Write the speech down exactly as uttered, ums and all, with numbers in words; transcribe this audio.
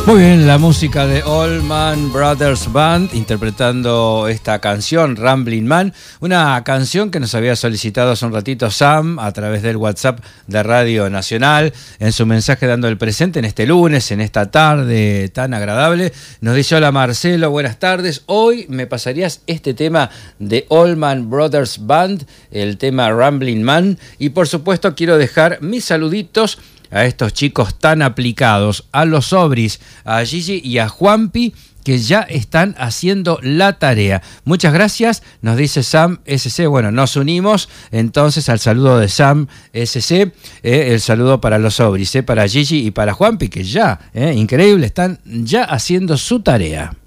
Muy bien, la música de Allman Brothers Band interpretando esta canción, Rambling Man, una canción que nos había solicitado hace un ratito Sam a través del WhatsApp de Radio Nacional, en su mensaje dando el presente en este lunes, en esta tarde tan agradable. Nos dice: hola Marcelo, buenas tardes, hoy me pasarías este tema de Allman Brothers Band, el tema Rambling Man, y por supuesto quiero dejar mis saluditos a estos chicos tan aplicados, a los Sobris, a Gigi y a Juanpi, que ya están haciendo la tarea. Muchas gracias, nos dice Sam S C. Bueno, nos unimos entonces al saludo de Sam S C, eh, el saludo para los Sobris, eh, para Gigi y para Juanpi, que ya, eh, increíble, están ya haciendo su tarea.